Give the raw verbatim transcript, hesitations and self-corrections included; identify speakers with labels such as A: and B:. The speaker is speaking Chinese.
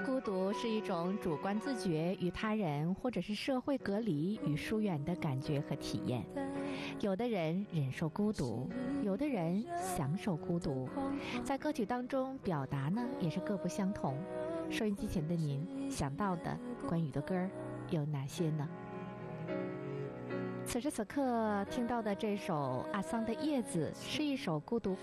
A: 孤独是一种主观自觉与他人或者是社会隔离与疏远的感觉和体验。有的人忍受孤独，有的人享受孤独，在歌曲当中表达呢也是各不相同。收音机前的您想到的关于的歌有哪些呢？此时此刻听到的这首阿桑的叶子是一首孤独